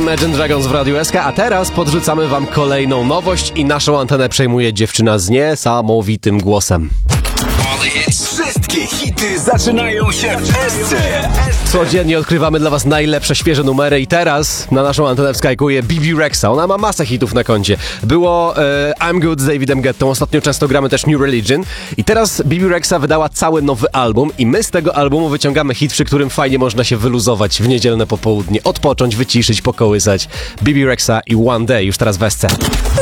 Imagine Dragons w Radiu SK, a teraz podrzucamy wam kolejną nowość i naszą antenę przejmuje dziewczyna z niesamowitym głosem. Wszystkie hity zaczynają się w SC. Codziennie odkrywamy dla was najlepsze, świeże numery i teraz na naszą antenę wskakuje Bebe Rexha. Ona ma masę hitów na koncie. Było I'm Good z Davidem Guettą, ostatnio często gramy też New Religion i teraz Bebe Rexha wydała cały nowy album i my z tego albumu wyciągamy hit, przy którym fajnie można się wyluzować w niedzielne popołudnie, odpocząć, wyciszyć, pokołysać. Bebe Rexha i One Day już teraz w SC.